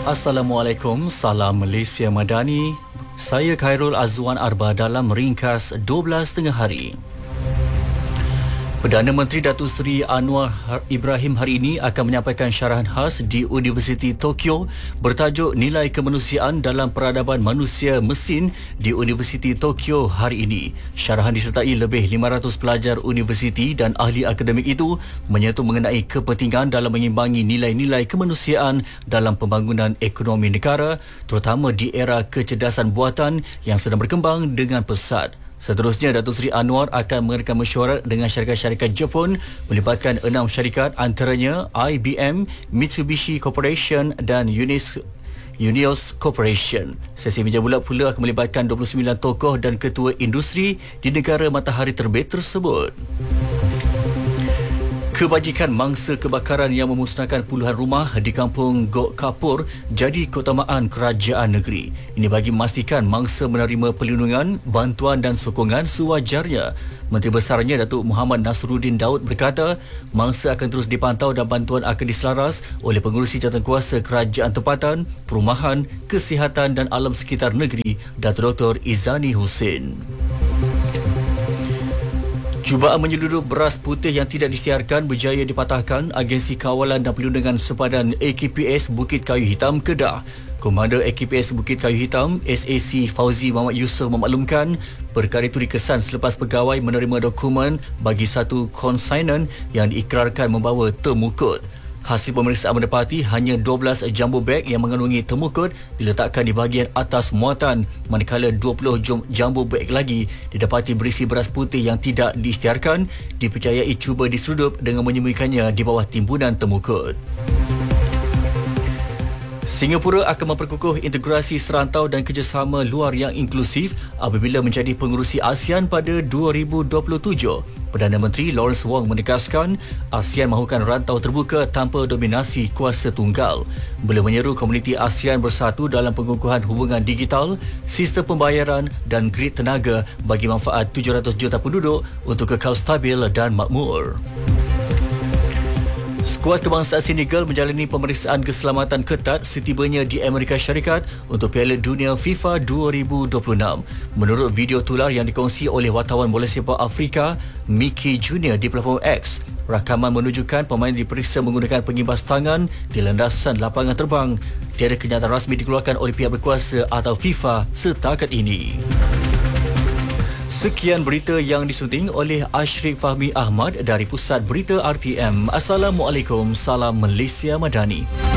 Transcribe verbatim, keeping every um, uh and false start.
Assalamualaikum, salam Malaysia Madani. Saya Khairul Azwan Arba dalam ringkas dua belas tengah hari. Perdana Menteri Datuk Seri Anwar Ibrahim hari ini akan menyampaikan syarahan khas di Universiti Tokyo bertajuk Nilai Kemanusiaan dalam Peradaban Manusia Mesin di Universiti Tokyo hari ini. Syarahan disertai lebih lima ratus pelajar universiti dan ahli akademik itu menyentuh mengenai kepentingan dalam mengimbangi nilai-nilai kemanusiaan dalam pembangunan ekonomi negara, terutama di era kecerdasan buatan yang sedang berkembang dengan pesat. Seterusnya, Datuk Seri Anwar akan mengadakan mesyuarat dengan syarikat-syarikat Jepun melibatkan enam syarikat antaranya I B M, Mitsubishi Corporation dan Unis Unios Corporation. Sesi meja bulat pula akan melibatkan dua puluh sembilan tokoh dan ketua industri di negara matahari terbit tersebut. Kebajikan mangsa kebakaran yang memusnahkan puluhan rumah di kampung Gok Kapur jadi keutamaan kerajaan negeri. Ini bagi memastikan mangsa menerima perlindungan, bantuan dan sokongan sewajarnya. Menteri Besarnya Datuk Muhammad Nasruddin Daud berkata, mangsa akan terus dipantau dan bantuan akan diselaras oleh pengurusi jawatankuasa kerajaan tempatan, perumahan, kesihatan dan alam sekitar negeri, Datuk Doktor Izani Hussein. Cubaan menyeludup beras putih yang tidak disiarkan berjaya dipatahkan Agensi Kawalan dan Perlindungan Sempadan A K P S Bukit Kayu Hitam Kedah. Komander A K P S Bukit Kayu Hitam S A C Fauzi Muhammad Yusof memaklumkan perkara itu dikesan selepas pegawai menerima dokumen bagi satu konsainan yang diikrarkan membawa temukut. Hasil pemeriksaan mendapati hanya dua belas jumbo bag yang mengandungi temukut diletakkan di bahagian atas muatan, manakala dua puluh jumbo bag lagi didapati berisi beras putih yang tidak diisytiharkan, dipercayai cuba diseludup dengan menyembunyikannya di bawah timbunan temukut. Singapura akan memperkukuh integrasi serantau dan kerjasama luar yang inklusif apabila menjadi pengerusi ASEAN pada dua ribu dua puluh tujuh. Perdana Menteri Lawrence Wong menegaskan ASEAN mahukan rantau terbuka tanpa dominasi kuasa tunggal. Beliau menyeru komuniti ASEAN bersatu dalam pengukuhan hubungan digital, sistem pembayaran dan grid tenaga bagi manfaat tujuh ratus juta penduduk untuk kekal stabil dan makmur. Skuad kebangsaan Senegal menjalani pemeriksaan keselamatan ketat setibanya di Amerika Syarikat untuk Piala Dunia FIFA dua ribu dua puluh enam. Menurut video tular yang dikongsi oleh wartawan bola sepak Afrika, Mickey Junior di platform X, rakaman menunjukkan pemain diperiksa menggunakan pengimbas tangan di landasan lapangan terbang. Tiada kenyataan rasmi dikeluarkan oleh pihak berkuasa atau FIFA setakat ini. Sekian berita yang disunting oleh Ashrik Fahmi Ahmad dari Pusat Berita R T M. Assalamualaikum, salam Malaysia Madani.